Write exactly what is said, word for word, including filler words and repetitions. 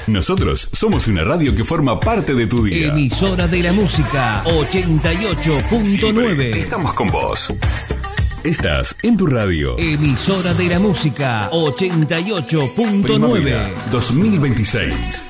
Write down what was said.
Nosotros somos una radio que forma parte de tu día. Emisora de la música ochenta y ocho punto nueve. Estamos con vos. Estás en tu radio. Emisora de la música ochenta y ocho punto nueve. dos mil veintiséis.